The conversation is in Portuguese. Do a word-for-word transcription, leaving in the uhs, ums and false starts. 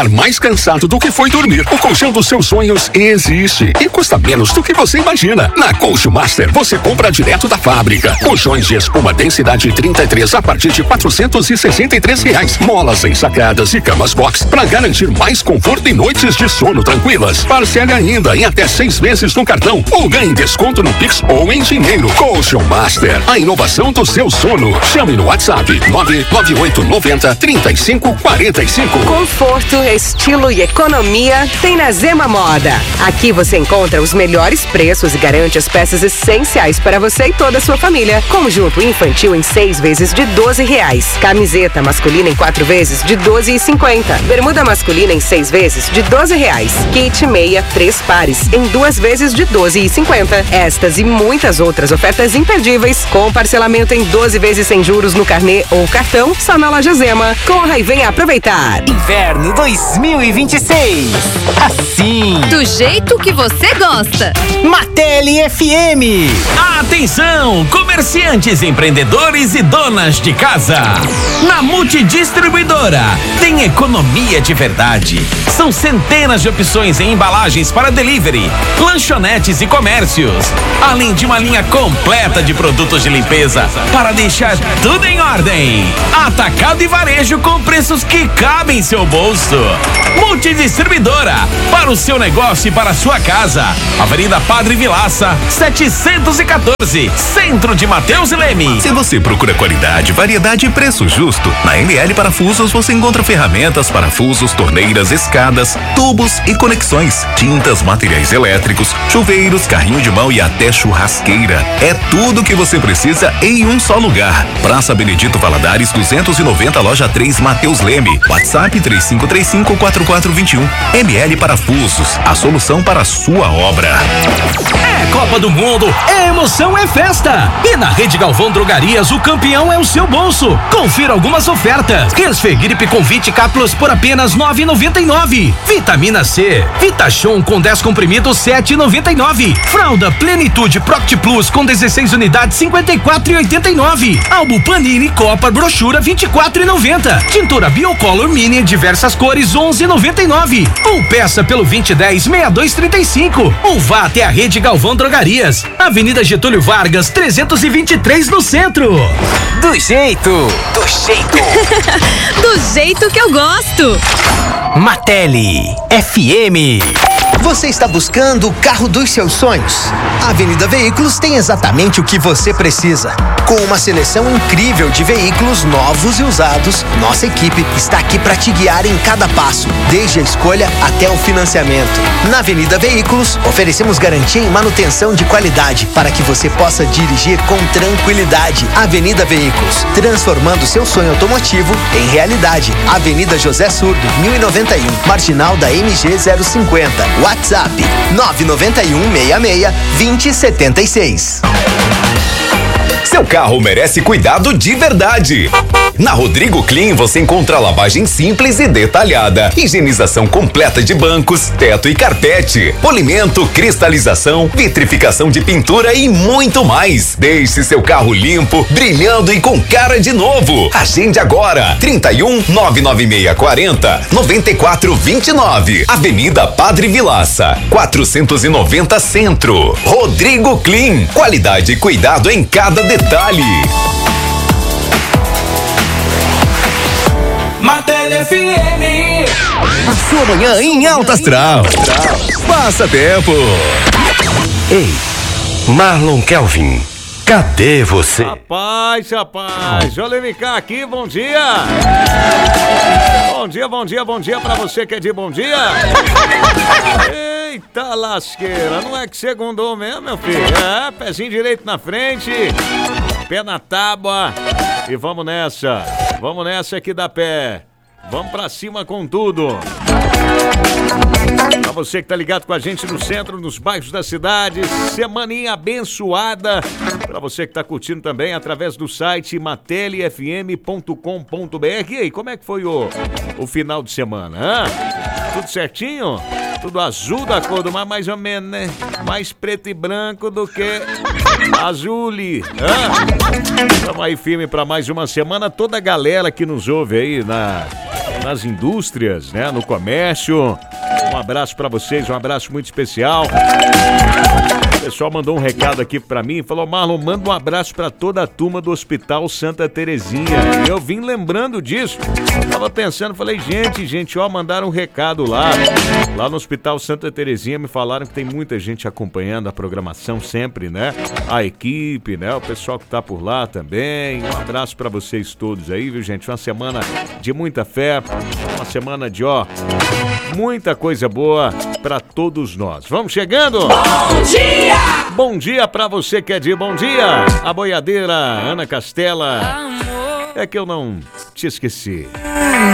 mais cansado do que foi dormir. O colchão dos seus sonhos existe e custa menos do que você imagina. Na Colchão Master você compra direto da fábrica. Colchões de espuma densidade trinta e três a partir de quatrocentos e sessenta e três reais. Molas ensacadas e camas box para garantir mais conforto e noites de sono tranquilas. Parcele ainda em até seis vezes no cartão ou ganhe desconto no Pix ou em dinheiro. Colchão Master, a inovação do seu sono. Chame no WhatsApp nove nove oito nove zero três cinco quatro cinco. Conforto, estilo e economia tem na Zema Moda. Aqui você encontra os melhores preços e garante as peças essenciais para você e toda a sua família. Conjunto infantil em seis vezes de doze reais. Camiseta masculina em quatro vezes de doze e cinquenta. Bermuda masculina em seis vezes de doze reais. Kit meia, três pares em duas vezes de doze e cinquenta. Estas e muitas outras ofertas imperdíveis com parcelamento em doze vezes sem juros no carnê ou cartão só na loja Zema. Corra e venha aproveitar. Inverno dois mil e vinte e seis. Assim. Do jeito que você gosta. Martelli F M. Atenção, comerciantes, empreendedores e donas de casa. Na Multidistribuidora tem economia de verdade. São centenas de opções em embalagens para delivery, lanchonetes e comércios, além de uma linha completa de produtos de limpeza para deixar tudo em ordem. Atacado e varejo com preços que cabem em seu bolso. Multidistribuidora, para o seu negócio e para a sua casa. Avenida Padre Vilaça, setecentos e quatorze, centro de Mateus e Leme. Se você procura qualidade, variedade e preço justo, na M L Parafusos você encontra ferramentas, parafusos, torneiras, escadas, tubos e conexões, tintas, materiais elétricos, chuveiros, carrinho de mão e até churrasqueira. É tudo o que você precisa em um só lugar. Praça Benedito Valadares duzentos e noventa, loja três, Mateus Leme. WhatsApp três cinco três cinco quatro quatro dois um. M L Parafusos, a solução para a sua obra. É Copa do Mundo, é emoção, é festa. E na Rede Galvão Drogarias, o campeão é o seu bolso. Confira algumas ofertas. Resfegripe com Vit Cápsulas por apenas nove reais e noventa e nove centavos. Vitamina C, Vitachon com dez comprimidos, sete reais e noventa e nove centavos. Fralda Plenitude Proct Plus com dezesseis unidades, cinquenta e quatro reais e oitenta e nove centavos. Álbum Panini Copa Brochura, vinte e quatro reais e noventa centavos. Tintura Biocolor Mini em diversas cores, onze reais e noventa e nove centavos. Ou peça pelo vinte e dez, sessenta e dois trinta e cinco. Ou vá até a Rede Galvão Drogarias, Avenida Getúlio Vargas, trezentos e vinte e três no centro. Do jeito, do jeito. Do jeito que eu gosto. Martelli F M. Você está buscando o carro dos seus sonhos? A Avenida Veículos tem exatamente o que você precisa. Com uma seleção incrível de veículos novos e usados, nossa equipe está aqui para te guiar em cada passo, desde a escolha até o financiamento. Na Avenida Veículos, oferecemos garantia em manutenção de qualidade para que você possa dirigir com tranquilidade. Avenida Veículos, transformando seu sonho automotivo em realidade. Avenida José Surdo, mil e noventa e um, Marginal da M G zero cinquenta. WhatsApp nove nove um, seis seis, dois zero sete seis. Seu carro merece cuidado de verdade. Na Rodrigo Clean você encontra lavagem simples e detalhada, higienização completa de bancos, teto e carpete, polimento, cristalização, vitrificação de pintura e muito mais. Deixe seu carro limpo, brilhando e com cara de novo. Agende agora, trinta e um, nove nove seis quatro zero, nove quatro dois nove. Avenida Padre Vilaça, quatrocentos e noventa Centro. Rodrigo Clean, qualidade e cuidado em cada detalhe. Martelli F M. A sua manhã em alta astral. Passa tempo. Ei, Marlon Kelvin, cadê você? Rapaz, rapaz, deixa eu cá aqui, bom dia. Bom dia, bom dia, bom dia pra você que é de bom dia. Eita lasqueira, não é que segundou mesmo, meu filho? É, pezinho direito na frente, pé na tábua e vamos nessa. Vamos nessa que dá pé. Vamos pra cima com tudo. Pra você que tá ligado com a gente no centro, nos bairros da cidade, semaninha abençoada. Pra você que tá curtindo também através do site martelli f m ponto com ponto b r. E aí, como é que foi o, o final de semana? Hein? Tudo certinho? Tudo azul da cor do mar, mais ou menos, né? Mais preto e branco do que azul. Estamos aí firme para mais uma semana. Toda a galera que nos ouve aí na, nas indústrias, né? No comércio. Um abraço pra vocês, um abraço muito especial. O pessoal mandou um recado aqui pra mim, falou: Marlon, manda um abraço pra toda a turma do Hospital Santa Terezinha. E eu vim lembrando disso. Tava pensando, falei, gente, gente, ó, mandaram um recado lá. Lá no Hospital Santa Terezinha me falaram que tem muita gente acompanhando a programação sempre, né? A equipe, né? O pessoal que tá por lá também. Um abraço pra vocês todos aí, viu, gente? Uma semana de muita fé, uma semana de, ó, muita coisa boa pra todos nós. Vamos chegando? Bom dia! Bom dia pra você que é de bom dia. A boiadeira Ana Castela. É que eu não te esqueci.